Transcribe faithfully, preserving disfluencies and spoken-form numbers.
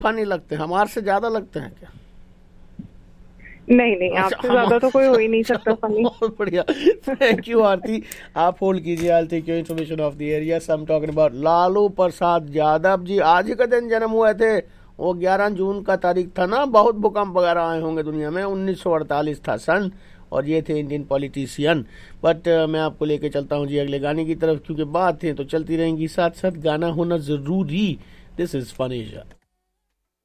Funny लगते हैं, हमारे से ज्यादा लगते हैं क्या? नहीं नहीं, आपसे ज्यादा तो कोई हो ही नहीं सकता फनी। बहुत बढ़िया, थैंक यू आरती। आप होल्ड कीजिए, I take your information of the air. Yes, I am talking about Lalu Prasad Yadav ji. आज ही का दिन जन्म हुए थे, वो ग्यारह जून का तारीख था ना। बहुत भूकंप वगैरह आए होंगे दुनिया में, उन्नीस सौ अड़तालीस था सन, और ये थे इंडियन पॉलिटिशियन। बट uh, मैं आपको लेके चलता हूँ जी अगले गाने की तरफ, क्योंकि बात है तो चलती रहेंगी, साथ साथ गाना होना जरूरी। This is fun Asia.